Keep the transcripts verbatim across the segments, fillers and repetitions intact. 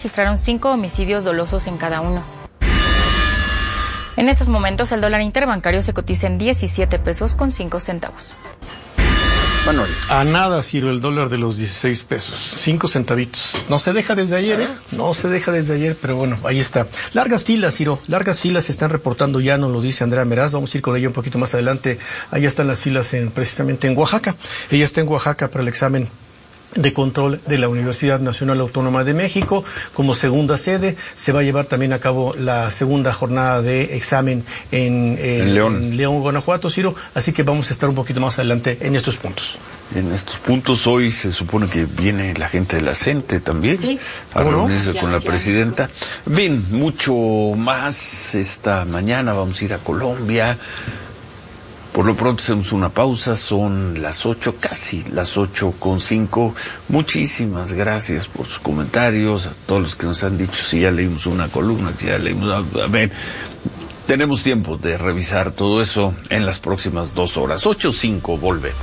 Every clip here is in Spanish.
registraron cinco homicidios dolosos en cada uno. En estos momentos el dólar interbancario se cotiza en diecisiete pesos con cinco centavos. Manuel. A nada, Ciro, el dólar de los dieciséis pesos, cinco centavitos. No se deja desde ayer, ¿eh? No se deja desde ayer, pero bueno, ahí está. Largas filas, Ciro, largas filas se están reportando ya, nos lo dice Andrea Meraz. Vamos a ir con ella un poquito más adelante. Allá están las filas en, precisamente en Oaxaca. Ella está en Oaxaca para el examen de control de la Universidad Nacional Autónoma de México. Como segunda sede se va a llevar también a cabo la segunda jornada de examen en, en, en León. en León, Guanajuato, Ciro, así que vamos a estar un poquito más adelante en estos puntos. En estos puntos hoy se supone que viene la gente de la CENTE también, sí, a reunirse no? con la presidenta. Bien, mucho más esta mañana, vamos a ir a Colombia. Por lo pronto hacemos una pausa, son las ocho, casi las ocho con cinco. Muchísimas gracias por sus comentarios, a todos los que nos han dicho si ya leímos una columna, si ya leímos... A ver, tenemos tiempo de revisar todo eso en las próximas dos horas. ocho cinco, volvemos.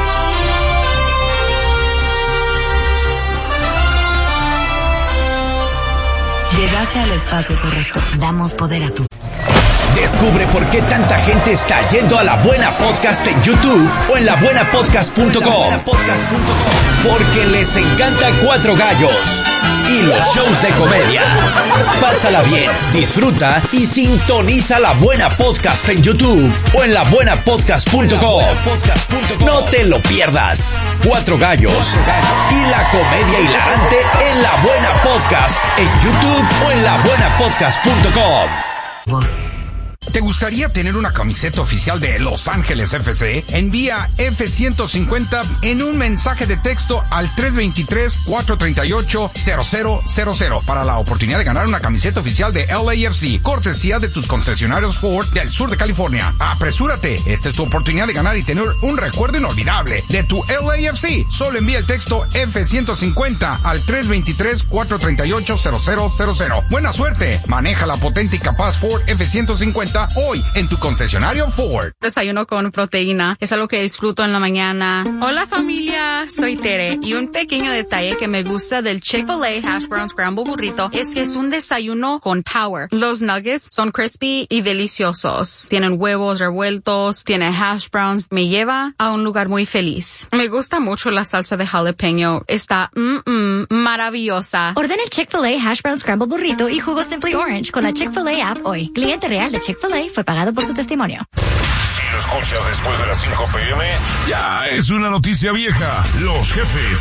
Llegaste al espacio correcto. Damos poder a tu... Descubre por qué tanta gente está yendo a La Buena Podcast en YouTube o en la buena podcast punto com. Porque les encanta Cuatro Gallos y los shows de comedia. Pásala bien, disfruta y sintoniza La Buena Podcast en YouTube o en la buena podcast punto com. No te lo pierdas. Cuatro Gallos y la comedia hilarante en La Buena Podcast en YouTube o en la buena podcast punto com. Voz. ¿Te gustaría tener una camiseta oficial de Los Ángeles F C? Envía F ciento cincuenta en un mensaje de texto al tres dos tres, cuatro tres ocho, cero cero cero cero para la oportunidad de ganar una camiseta oficial de L A F C, cortesía de tus concesionarios Ford del sur de California. ¡Apresúrate! Esta es tu oportunidad de ganar y tener un recuerdo inolvidable de tu L A F C. Solo envía el texto F ciento cincuenta al tres dos tres, cuatro tres ocho, cero cero cero cero. ¡Buena suerte! Maneja la potente y capaz Ford F ciento cincuenta hoy en tu concesionario Ford. Desayuno con proteína es algo que disfruto en la mañana. Hola familia, soy Tere y un pequeño detalle que me gusta del Chick-fil-A Hash Brown Scramble Burrito es que es un desayuno con power. Los nuggets son crispy y deliciosos. Tienen huevos revueltos, tiene hash browns. Me lleva a un lugar muy feliz. Me gusta mucho la salsa de jalapeño. Está mm, mm, maravillosa. Ordena el Chick-fil-A Hash Brown Scramble Burrito y jugo Simply Orange con la Chick-fil-A app hoy. Cliente real de Chick-fil-A fue pagado por su testimonio. Si lo escuchas después de las cinco pe eme, ya es una noticia vieja. Los jefes.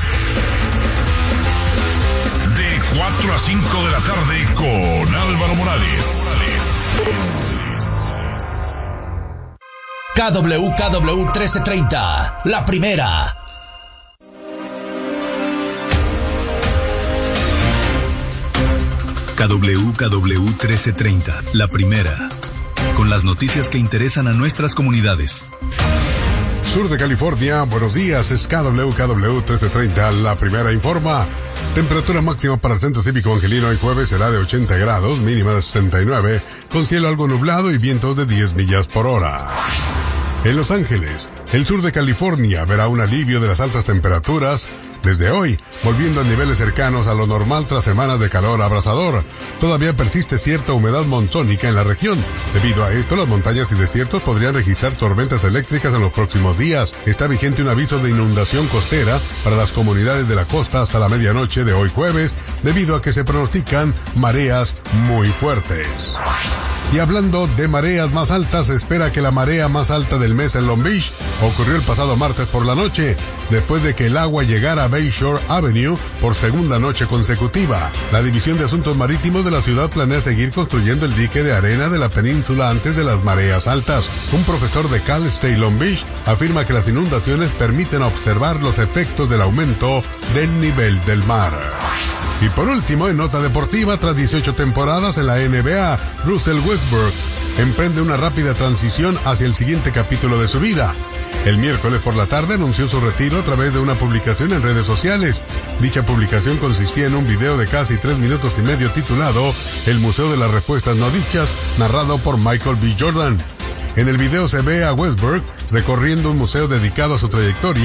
De cuatro a cinco de la tarde con Álvaro Morales. K W K W trece treinta, la primera. K W K W trece treinta, la primera. Con las noticias que interesan a nuestras comunidades. Sur de California, buenos días, es K W K W trece treinta, la primera informa. Temperatura máxima para el Centro Cívico Angelino hoy jueves será de ochenta grados, mínima de sesenta y nueve, con cielo algo nublado y viento de diez millas por hora. En Los Ángeles, el sur de California verá un alivio de las altas temperaturas desde hoy, volviendo a niveles cercanos a lo normal tras semanas de calor abrasador. Todavía persiste cierta humedad monzónica en la región. Debido a esto, las montañas y desiertos podrían registrar tormentas eléctricas en los próximos días. Está vigente un aviso de inundación costera para las comunidades de la costa hasta la medianoche de hoy jueves, debido a que se pronostican mareas muy fuertes. Y hablando de mareas más altas, se espera que la marea más alta del mes en Long Beach ocurrió el pasado martes por la noche, después de que el agua llegara a Bayshore Avenue por segunda noche consecutiva. La División de Asuntos Marítimos de la ciudad planea seguir construyendo el dique de arena de la península antes de las mareas altas. Un profesor de Cal State Long Beach afirma que las inundaciones permiten observar los efectos del aumento del nivel del mar. Y por último, en nota deportiva, tras dieciocho temporadas en la N B A, Russell Westbrook emprende una rápida transición hacia el siguiente capítulo de su vida. El miércoles por la tarde anunció su retiro a través de una publicación en redes sociales. Dicha publicación consistía en un video de casi tres minutos y medio titulado El Museo de las Respuestas No Dichas, narrado por Michael B. Jordan. En el video se ve a Westbrook recorriendo un museo dedicado a su trayectoria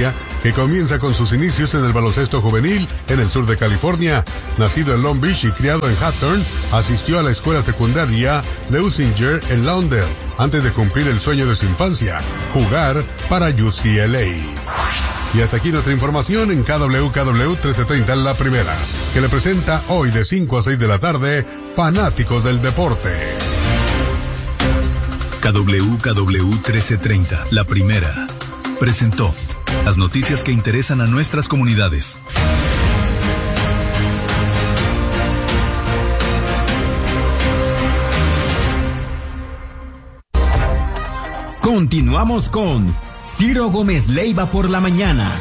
que comienza con sus inicios en el baloncesto juvenil en el sur de California. Nacido en Long Beach y criado en Hawthorne, asistió a la escuela secundaria Leusinger en Lauderdale, antes de cumplir el sueño de su infancia, jugar para U C L A. Y hasta aquí nuestra información en K W K W trece treinta La Primera, que le presenta hoy de cinco a seis de la tarde, Fanáticos del Deporte. K W K W trece treinta, La Primera, presentó las noticias que interesan a nuestras comunidades. Continuamos con Ciro Gómez Leiva por la mañana.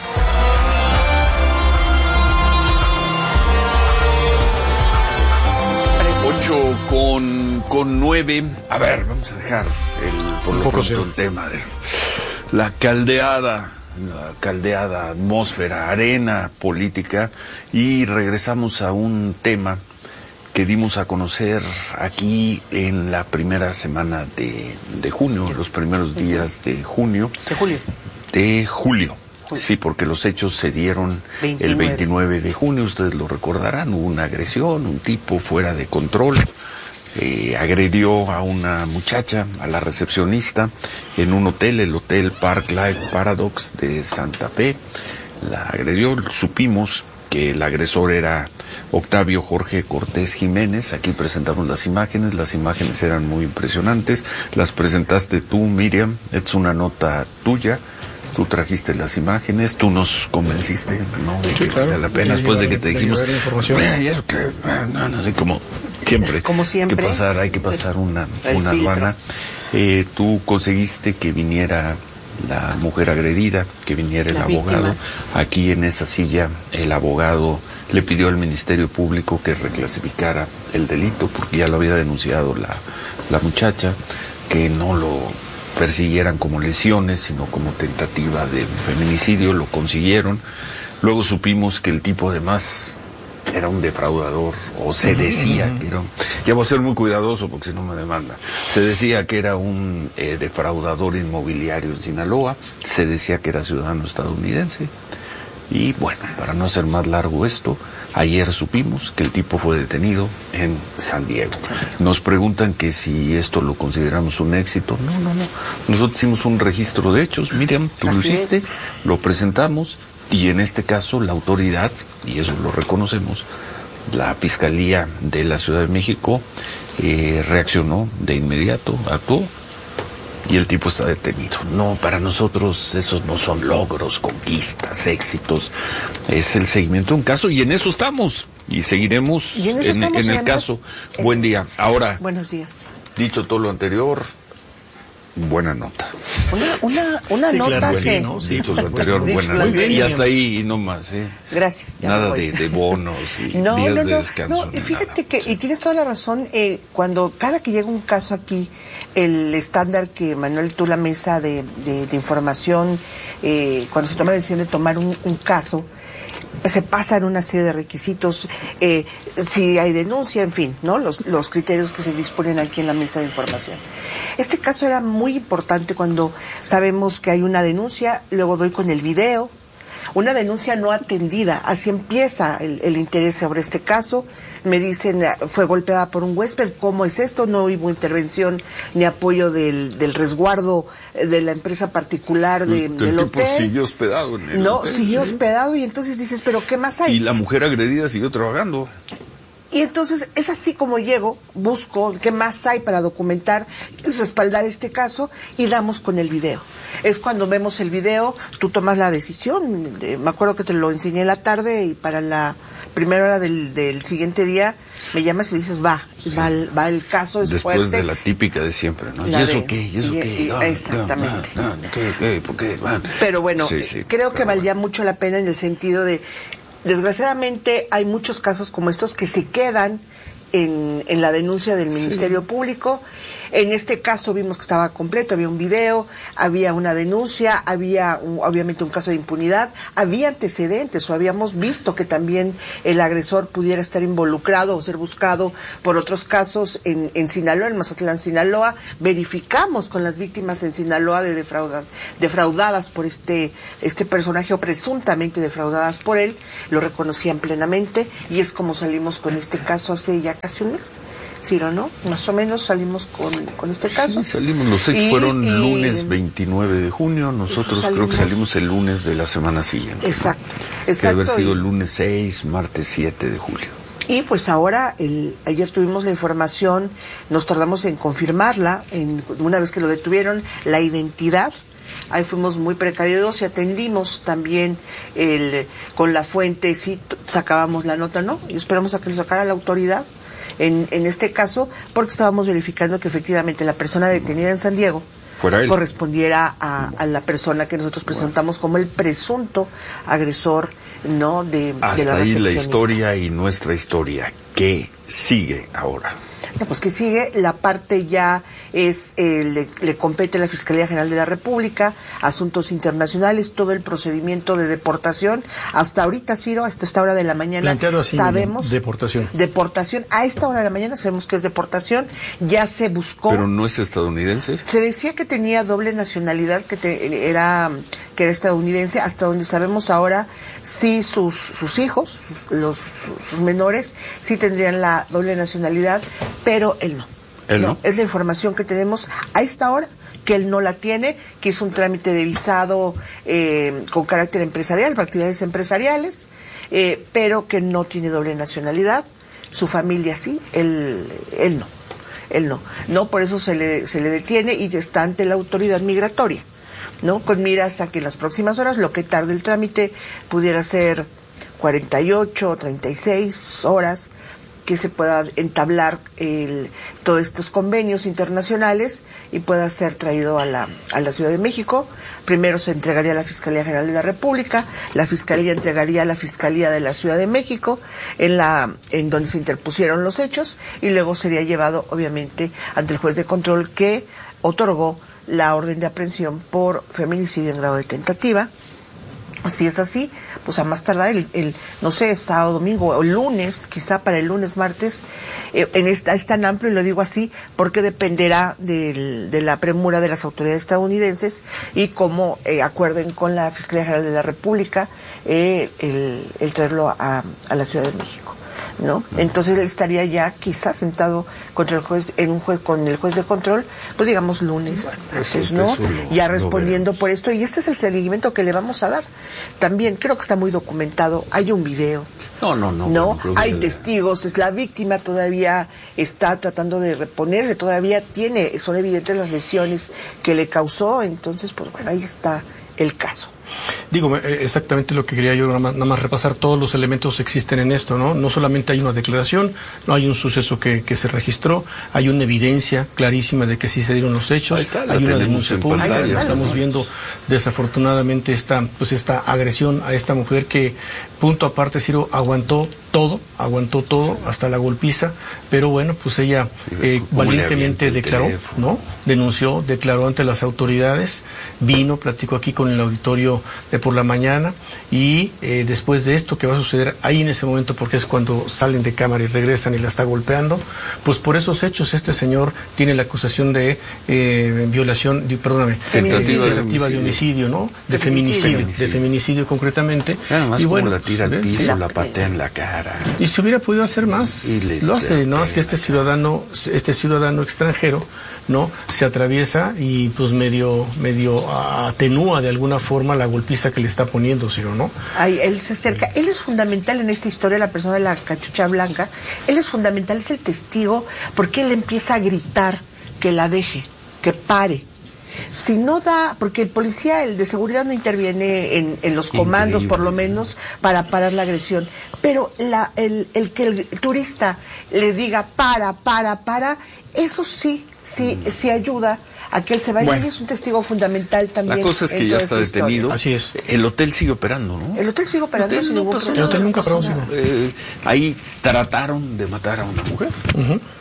Ocho con, con nueve. A ver, vamos a dejar el, por lo pronto sí. el tema de la caldeada, la caldeada atmósfera, arena política, y regresamos a un tema que dimos a conocer aquí en la primera semana de, de junio, los primeros días de junio. De julio. De julio. Sí, porque los hechos se dieron veintinueve. El veintinueve de junio, ustedes lo recordarán, hubo una agresión, un tipo fuera de control, eh, agredió a una muchacha, a la recepcionista, en un hotel, el Hotel Park Life Paradox de Santa Fe. La agredió, supimos que el agresor era Octavio Jorge Cortés Jiménez. Aquí presentamos las imágenes, las imágenes eran muy impresionantes, las presentaste tú, Miriam, es una nota tuya. Tú trajiste las imágenes, tú nos convenciste, ¿no? Sí, claro. Vale la pena, después de que te dijimos, y eso que, no, no sé, como siempre, como siempre, hay que pasar, hay que pasar una, una aduana. Eh, tú conseguiste que viniera la mujer agredida, que viniera el la abogado. Víctima. Aquí en esa silla, el abogado le pidió al Ministerio Público que reclasificara el delito, porque ya lo había denunciado la, la muchacha, que no lo persiguieran como lesiones, sino como tentativa de feminicidio. Lo consiguieron. Luego supimos que el tipo además era un defraudador, o se decía que era un... Ya voy a ser muy cuidadoso porque si no me demanda. Se decía que era un eh, defraudador inmobiliario en Sinaloa, se decía que era ciudadano estadounidense. Y bueno, para no hacer más largo esto, ayer supimos que el tipo fue detenido en San Diego. Nos preguntan que si esto lo consideramos un éxito. No, no, no. Nosotros hicimos un registro de hechos. Miriam, tú Así lo hiciste, es. Lo presentamos, y en este caso la autoridad, y eso lo reconocemos, la Fiscalía de la Ciudad de México eh, reaccionó de inmediato, actuó, y el tipo está detenido. No, para nosotros esos no son logros, conquistas, éxitos. Es el seguimiento de un caso, y en eso estamos. Y seguiremos y en, eso en, estamos, en el además, caso. Eh, Buen día. Ahora, buenos días. Dicho todo lo anterior, buena nota. Una, una, una sí, nota claro, que... ¿no? Sí, dicho lo anterior, buena nota. Bien, y hasta ahí y no más, ¿eh? Gracias. Nada de, de bonos y no, días no, no, de descanso. No, fíjate que, y tienes toda la razón, eh, cuando cada que llega un caso aquí, el estándar que Manuel, tú la mesa de, de, de información, eh, cuando se toma la decisión de tomar un, un caso, se pasan una serie de requisitos, eh, si hay denuncia, en fin, ¿no? Los, los criterios que se disponen aquí en la mesa de información. Este caso era muy importante cuando sabemos que hay una denuncia, luego doy con el video, una denuncia no atendida, así empieza el, el interés sobre este caso. Me dicen, fue golpeada por un huésped, ¿cómo es esto? No hubo intervención ni apoyo del, del resguardo de la empresa particular de, el, del el hotel. tipo siguió hospedado en el No, hotel, siguió ¿sí? hospedado, y entonces dices, ¿pero qué más hay? Y la mujer agredida siguió trabajando. Y entonces es así como llego, busco qué más hay para documentar y respaldar este caso, y damos con el video. Es cuando vemos el video, tú tomas la decisión. Me acuerdo que te lo enseñé en la tarde, y para la primera hora del, del siguiente día me llamas y dices, va, sí. va, el, va el caso, es Después fuerte. de la típica de siempre, ¿no? La ¿Y eso de, qué? ¿Y eso y, qué? Y, oh, exactamente. No, no, no, ¿qué, qué, por qué? Man. Pero bueno, sí, sí, creo pero que valía bueno. mucho la pena en el sentido de, desgraciadamente, hay muchos casos como estos que se quedan en, en la denuncia del Ministerio sí. Público. En este caso vimos que estaba completo, había un video, había una denuncia, había un, obviamente un caso de impunidad, había antecedentes o habíamos visto que también el agresor pudiera estar involucrado o ser buscado por otros casos en, en Sinaloa, en Mazatlán, Sinaloa. Verificamos con las víctimas en Sinaloa de defrauda, defraudadas por este, este personaje o presuntamente defraudadas por él, lo reconocían plenamente y es como salimos con este caso hace ya casi un mes. Ciro, ¿no? Más o menos salimos con, con este caso. Sí, salimos, los hechos y, fueron y, lunes veintinueve de junio, nosotros salimos, creo que salimos el lunes de la semana siguiente. Exacto, ¿no? exacto. Debe haber sido el lunes seis, martes siete de julio. Y pues ahora, el, ayer tuvimos la información, nos tardamos en confirmarla, en, una vez que lo detuvieron, la identidad. Ahí fuimos muy precavidos y atendimos también el, con la fuente, sí, sacábamos la nota, ¿no? Y esperamos a que lo sacara la autoridad. En, en este caso, porque estábamos verificando que efectivamente la persona detenida en San Diego Fuera él. correspondiera a, a la persona que nosotros presentamos como el presunto agresor, ¿no? De, Hasta de la ahí la historia y nuestra historia. ¿Qué sigue ahora? No, pues que sigue, la parte ya es, eh, le, le compete a la Fiscalía General de la República, asuntos internacionales, todo el procedimiento de deportación. Hasta ahorita, Ciro, hasta esta hora de la mañana, así, sabemos... Deportación. Deportación. A esta hora de la mañana sabemos que es deportación. Ya se buscó... ¿Pero no es estadounidense? Se decía que tenía doble nacionalidad, que te, era que era estadounidense, hasta donde sabemos ahora, sí sus, sus hijos, los, sus menores, sí tendrían la doble nacionalidad, pero él no. ¿Él no? no? Es la información que tenemos a esta hora, que él no la tiene, que hizo un trámite de visado eh, con carácter empresarial, para actividades empresariales, eh, pero que no tiene doble nacionalidad. Su familia sí, él, él no. Él no. No, por eso se le, se le detiene y está ante la autoridad migratoria, ¿no? Con miras a que en las próximas horas, lo que tarde el trámite, pudiera ser cuarenta y ocho, treinta y seis horas, que se pueda entablar el, todos estos convenios internacionales y pueda ser traído a la, a la Ciudad de México. Primero se entregaría a la Fiscalía General de la República, la Fiscalía entregaría a la Fiscalía de la Ciudad de México, en la en donde se interpusieron los hechos, y luego sería llevado, obviamente, ante el juez de control que otorgó la orden de aprehensión por feminicidio en grado de tentativa. Si es así, pues a más tardar el, el no sé, sábado, domingo o lunes, quizá para el lunes, martes, eh, en esta, es tan amplio, y lo digo así, porque dependerá del, de la premura de las autoridades estadounidenses y cómo eh, acuerden con la Fiscalía General de la República eh, el, el traerlo a, a la Ciudad de México, ¿no? Entonces él estaría ya quizás sentado contra el juez, en un juez, con el juez de control, pues digamos lunes, bueno, martes, ¿no? Lo, ya respondiendo por esto, y este es el seguimiento que le vamos a dar. También creo que está muy documentado, hay un video. No, no, no. No, no hay testigos, es la víctima todavía está tratando de reponerse, todavía tiene, son evidentes las lesiones que le causó, entonces pues bueno, ahí está el caso. Digo, exactamente lo que quería yo, nada más, nada más repasar, todos los elementos existen en esto, ¿no? No solamente hay una declaración, no hay un suceso que, que se registró, hay una evidencia clarísima de que sí se dieron los hechos, está, hay una denuncia pública, pantalla, estamos ¿no? viendo desafortunadamente esta, pues esta agresión a esta mujer que, punto aparte, Ciro, aguantó todo, aguantó todo, hasta la golpiza, pero bueno, pues ella eh, valientemente declaró, ¿no? Denunció, declaró ante las autoridades, vino, platicó aquí con el auditorio de por la mañana, y eh, después de esto que va a suceder ahí en ese momento, porque es cuando salen de cámara y regresan y la está golpeando, pues por esos hechos este señor tiene la acusación de eh, violación, de, perdóname, tentativa, de, tentativa de homicidio, ¿no? De feminicidio, feminicidio, de feminicidio concretamente. Además, y como bueno, la tira al piso, sí, la patea en la cara. Y si hubiera podido hacer más, le, lo hace, no es que este ciudadano, este ciudadano extranjero, ¿no? Se atraviesa y pues medio, medio atenúa de alguna forma la golpiza que le está poniendo, ¿sí o no? Ay, él se acerca, él es fundamental en esta historia, la persona de la cachucha blanca, él es fundamental, es el testigo, porque él empieza a gritar que la deje, que pare. Si no da, porque el policía, el de seguridad no interviene en, en los comandos, Increíble. por lo menos, para parar la agresión. Pero la, el, el que el turista le diga para, para, para, eso sí, sí, mm. sí ayuda a que él se vaya. Bueno, y es un testigo fundamental también. La cosa es que ya está detenido. Así es. El hotel sigue operando, ¿no? El hotel sigue operando. El hotel, sin no ningún el hotel nunca paró. Eh, ahí trataron de matar a una mujer. Uh-huh.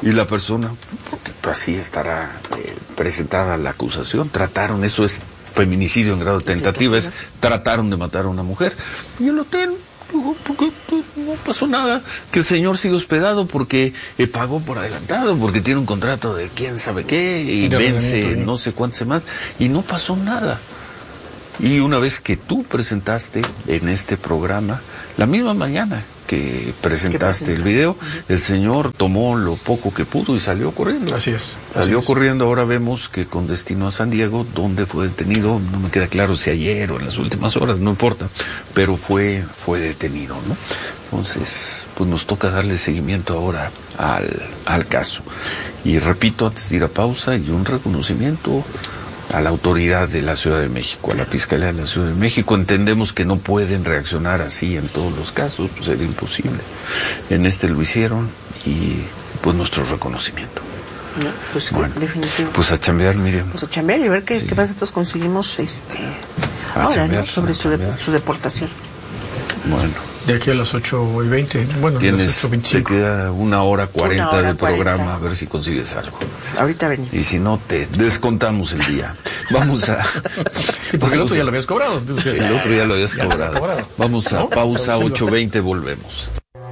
Y la persona, porque así estará eh, presentada la acusación, trataron, eso es feminicidio en grado de tentativa, es trataron de matar a una mujer. Y el hotel, porque no pasó nada, que el señor sigue hospedado porque eh, pagó por adelantado, porque tiene un contrato de quién sabe qué, y ya vence no sé cuántas semanas, y no pasó nada. Y una vez que tú presentaste en este programa, la misma mañana que presentaste el video, uh-huh. el señor tomó lo poco que pudo y salió corriendo. Así es. Salió así corriendo, es. Ahora vemos que con destino a San Diego, donde fue detenido, no me queda claro si ayer o en las últimas horas, no importa, pero fue, fue detenido, ¿no? Entonces, pues nos toca darle seguimiento ahora al, al caso. Y repito, antes de ir a pausa, y un reconocimiento a la autoridad de la Ciudad de México, a la Fiscalía de la Ciudad de México. Entendemos que no pueden reaccionar así en todos los casos, pues era imposible. En este lo hicieron y pues nuestro reconocimiento. No, pues bueno, definitivo. Pues a chambear, Miriam. Pues a chambear y ver qué, sí. qué más entonces conseguimos este a ahora, chambear, ¿no? Sobre su, de, su deportación. Bueno. De aquí a las ocho y veinte, bueno, tienes, las ocho veinticinco. Te queda una hora cuarenta una hora de programa, cuarenta. A ver si consigues algo. Ahorita venimos. Y si no, te descontamos el día. Vamos a... Sí, porque el otro ya lo habías cobrado. El otro ya lo habías ya cobrado. cobrado. Vamos a ¿no? pausa, ocho veinte, volvemos.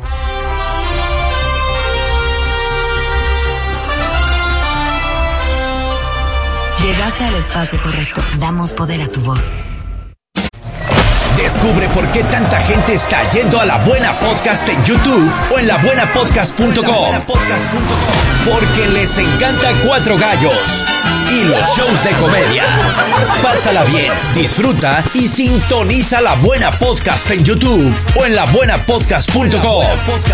Llegaste al espacio correcto. Damos poder a tu voz. Descubre por qué tanta gente está yendo a La Buena Podcast en YouTube o en la buena podcast punto com. Porque les encanta Cuatro Gallos y los shows de comedia. Pásala bien, disfruta y sintoniza La Buena Podcast en YouTube o en la buena podcast punto com.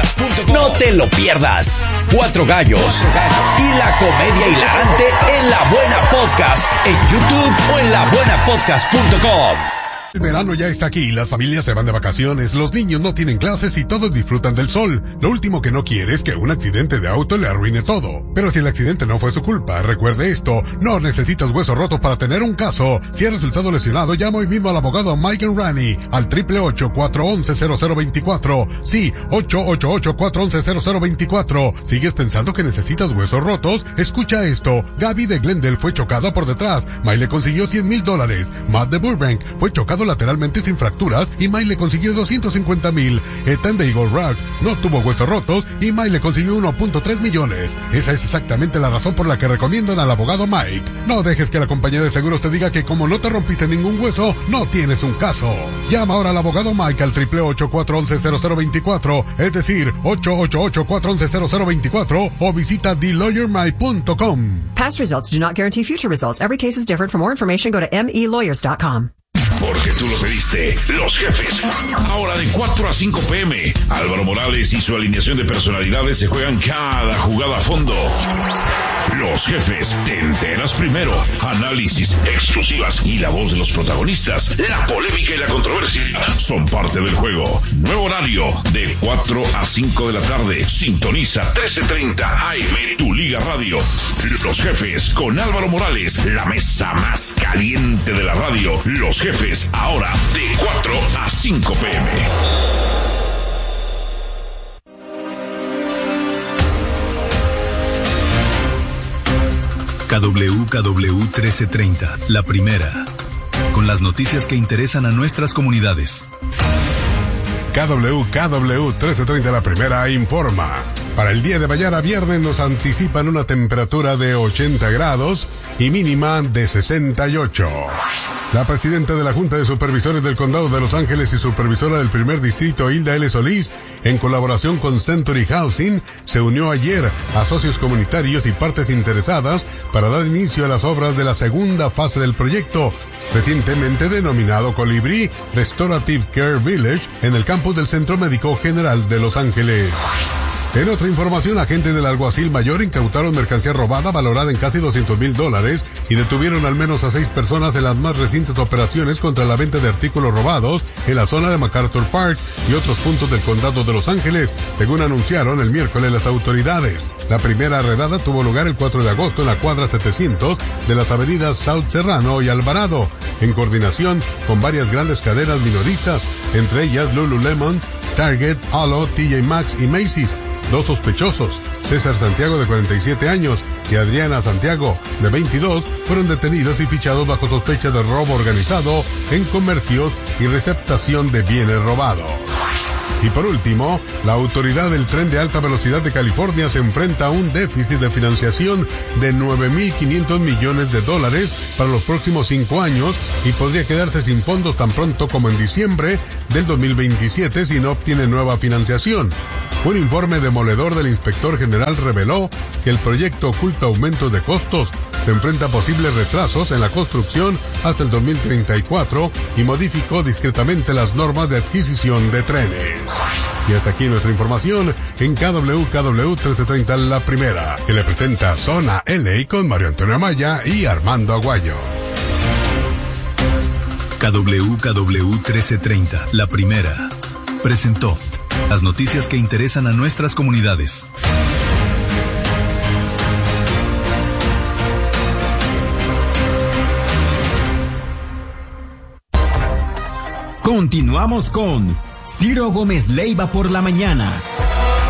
No te lo pierdas. Cuatro Gallos y la comedia hilarante en La Buena Podcast en YouTube o en la buena podcast punto com. El verano ya está aquí, las familias se van de vacaciones, los niños no tienen clases y todos disfrutan del sol. Lo último que no quiere es que un accidente de auto le arruine todo. Pero si el accidente no fue su culpa, recuerde esto, no necesitas hueso roto para tener un caso. Si has resultado lesionado, llama hoy mismo al abogado Mike Enrani al ocho ocho ocho, cuatro uno uno, cero cero dos cuatro. Sí, ocho ocho ocho, cuatro uno uno, cero cero dos cuatro. ¿Sigues pensando que necesitas huesos rotos? Escucha esto, Gaby de Glendale fue chocada por detrás, Mike le consiguió cien mil dólares. Matt de Burbank fue chocado lateralmente sin fracturas y Mike le consiguió doscientos cincuenta mil. Ethan de Eagle Rock no tuvo huesos rotos y Mike le consiguió uno punto tres millones. Esa es exactamente la razón por la que recomiendan al abogado Mike. No dejes que la compañía de seguros te diga que como no te rompiste ningún hueso, no tienes un caso. Llama ahora al abogado Mike al ocho ocho ocho, cuatro uno uno, cero cero dos cuatro, es decir, ocho ocho ocho, cuatro uno uno, cero cero dos cuatro o visita the lawyer mike punto com. Past results do not guarantee future results. Every case is different. For more information, go to m e lawyers dot com. Porque tú lo pediste, los jefes. Ahora de cuatro a cinco pm, Álvaro Morales y su alineación de personalidades se juegan cada jugada a fondo. Los jefes, te enteras primero. Análisis, exclusivas y la voz de los protagonistas. La polémica y la controversia son parte del juego. Nuevo horario, de cuatro a cinco de la tarde. Sintoniza trece treinta A M, tu Liga Radio. Los jefes, con Álvaro Morales, la mesa más caliente de la radio. Los jefes, ahora de cuatro a cinco pm. K W K W trece treinta, la primera, con las noticias que interesan a nuestras comunidades. K W K W trece treinta, la primera, informa. Para el día de mañana viernes nos anticipan una temperatura de ochenta grados y mínima de sesenta y ocho. La presidenta de la Junta de Supervisores del Condado de Los Ángeles y supervisora del primer distrito, Hilda L. Solís, en colaboración con Century Housing, se unió ayer a socios comunitarios y partes interesadas para dar inicio a las obras de la segunda fase del proyecto, recientemente denominado Colibrí Restorative Care Village, en el campus del Centro Médico General de Los Ángeles. En otra información, agentes del alguacil mayor incautaron mercancía robada valorada en casi doscientos mil dólares y detuvieron al menos a seis personas en las más recientes operaciones contra la venta de artículos robados en la zona de MacArthur Park y otros puntos del condado de Los Ángeles, según anunciaron el miércoles las autoridades. La primera redada tuvo lugar el cuatro de agosto en la cuadra setecientos de las avenidas South Serrano y Alvarado, en coordinación con varias grandes cadenas minoristas, entre ellas Lululemon, Target, Halo, T J Maxx y Macy's. Dos sospechosos, César Santiago de cuarenta y siete años y Adriana Santiago de veintidós, fueron detenidos y fichados bajo sospecha de robo organizado en comercios y receptación de bienes robados. Y por último, la autoridad del tren de alta velocidad de California se enfrenta a un déficit de financiación de nueve mil quinientos millones de dólares para los próximos cinco años y podría quedarse sin fondos tan pronto como en diciembre del dos mil veintisiete si no obtiene nueva financiación. Un informe demoledor del inspector general reveló que el proyecto oculta aumentos de costos, se enfrenta a posibles retrasos en la construcción hasta el dos mil treinta y cuatro y modificó discretamente las normas de adquisición de trenes. Y hasta aquí nuestra información en K W K W trece treinta La Primera, que le presenta Zona L A con Mario Antonio Amaya y Armando Aguayo. K W K W trece treinta La Primera presentó las noticias que interesan a nuestras comunidades. Continuamos con Ciro Gómez Leiva por la mañana.